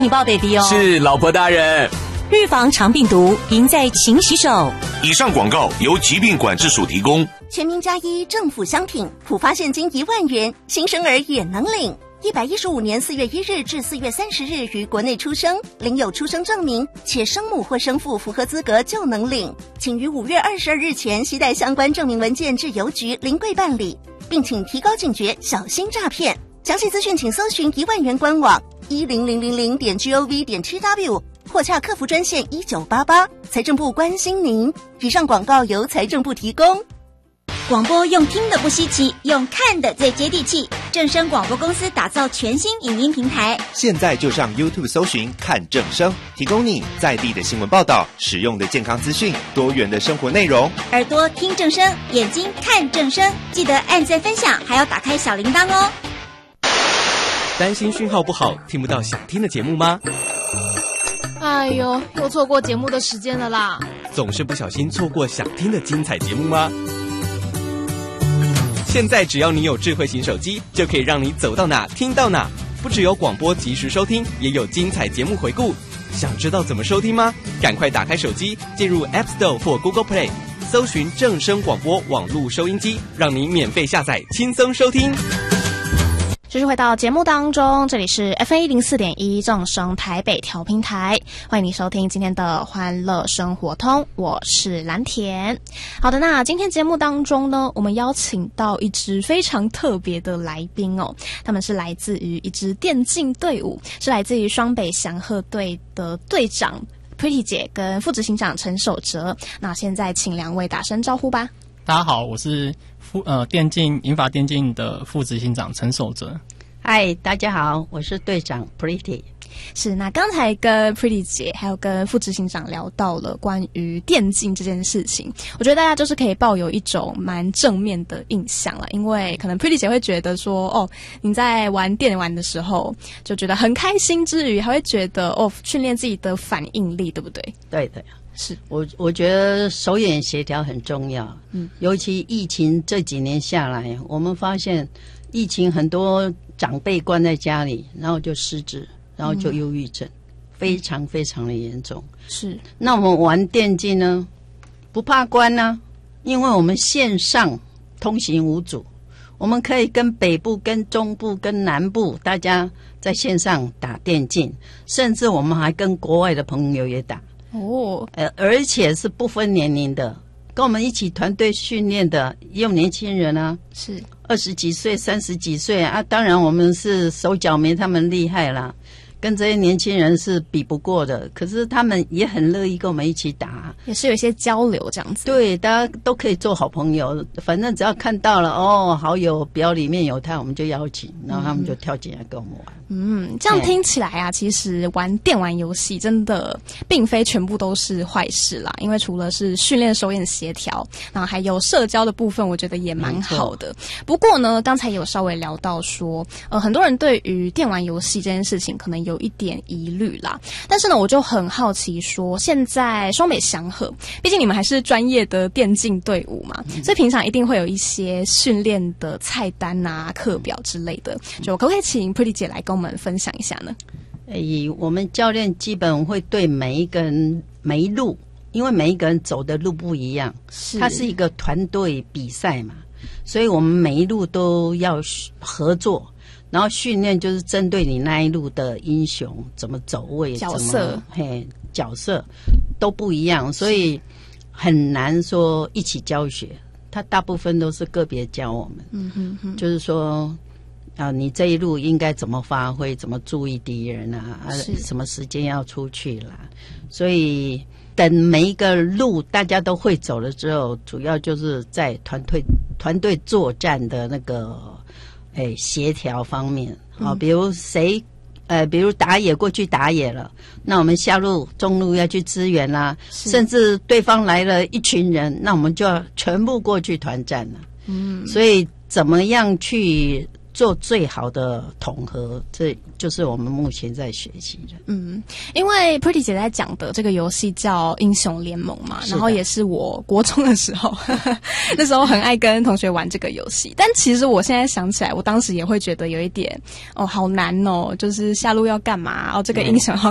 你抱 baby 哦。 是，老婆大人。 预防肠病毒，赢在勤洗手。 以上广告由疾病管制署提供。 全民+1政府商品，普发现金1万元，新生儿也能领。115年4月1日至4月30日于国内出生，领有出生证明，且生母或生父符合资格就能领。请于5月22日前携带相关证明文件至邮局临柜办理，并请提高警觉，小心诈骗。详细资讯请搜寻1万元官网10000.gov.tw 或洽客服专线1988。财政部关心您。以上广告由财政部提供。 广播用听的不稀奇，用看的最接地气。正声广播公司打造全新影音平台， 现在就上 YouTube 搜寻看正声，提供你在地的新闻报道、实用的健康资讯、多元的生活内容。 耳朵听正声，眼睛看正声，记得按赞分享，还要打开小铃铛哦。 担心讯号不好，听不到想听的节目吗？ 哎呦，又错过节目的时间了啦！ 总是不小心错过想听的精彩节目吗？现在只要你有智慧型手机，就可以让你走到哪听到哪。不只有广播及时收听，也有精彩节目回顾。想知道怎么收听吗？赶快打开手机，进入 App Store 或 Google Play， 搜寻正声广播网络收音机，让你免费下载，轻松收听。 继续回到节目当中，这里是 FM104.1 正声台北调频台，欢迎你收听今天的欢乐生活通，我是蓝田。好的，那今天节目当中呢，我们邀请到一支非常特别的来宾哦，他们是来自于一支电竞队伍，是来自于双北祥鹤队的队长 Pretty 姐跟副执行长陈守哲。那现在请两位打声招呼吧。 大家好，我是银发电竞的副执行长陈守哲。 嗨，大家好，我是队长 Pretty。 是，那刚才跟 Pretty 姐还有跟副执行长聊到了关于电竞这件事情，我觉得大家就是可以抱有一种蛮正面的印象了，因为可能 Pretty 姐会觉得说，哦，你在玩电玩的时候就觉得很开心之余，还会觉得哦，训练自己的反应力，对不对？ 对的。 是， 我觉得手眼协调很重要，尤其疫情这几年下来，我们发现疫情很多长辈关在家里，然后就失智，然后就忧郁症，非常非常的严重。 是， 那我们玩电竞呢，不怕关呢，因为我们线上通行无阻，我们可以跟北部、跟中部、跟南部大家在线上打电竞，甚至我们还跟国外的朋友也打。 哦， 而且是不分年龄的，跟我们一起团队训练的也有年轻人啊， 是 20几岁、30几岁啊。当然我们是手脚没他们厉害啦，跟这些年轻人是比不过的，可是他们也很乐意跟我们一起打， 也是有一些交流这样子。 对，大家都可以做好朋友，反正只要看到了哦，好友表里面有他，我们就邀请，然后他们就跳进来跟我们玩。 这样听起来啊，其实玩电玩游戏真的并非全部都是坏事啦，因为除了是训练手眼协调，然后还有社交的部分，我觉得也蛮好的。不过呢，刚才有稍微聊到说，很多人对于电玩游戏这件事情可能有一点疑虑啦。但是呢，我就很好奇说，现在双北祥鹤，毕竟你们还是专业的电竞队伍嘛，所以平常一定会有一些训练的菜单啊、课表之类的。就可不可以请 Pretty 姐来跟我们分享一下呢？ 我们教练基本会对每一个人每一路，因为每一个人走的路不一样，它是一个团队比赛嘛，所以我们每一路都要合作，然后训练就是针对你那一路的英雄怎么走位、 角色， 角色都不一样，所以很难说一起教学。他大部分都是个别教我们，就是说。你这一路应该怎么发挥，怎么注意敌人啊，什么时间要出去啦。所以等每一个路大家都会走了之后，主要就是在团队作战的那个协调方面比如比如打野过去打野了，那我们下路中路要去支援啦，甚至对方来了一群人，那我们就要全部过去团战了。所以怎么样去做最好的统合，这就是我们目前在学习的。 因为 Pretty 姐在讲的这个游戏叫英雄联盟嘛，然后也是我国中的时候那时候很爱跟同学玩这个游戏，但其实我现在想起来，我当时也会觉得有一点好难哦，就是下路要干嘛，这个英雄要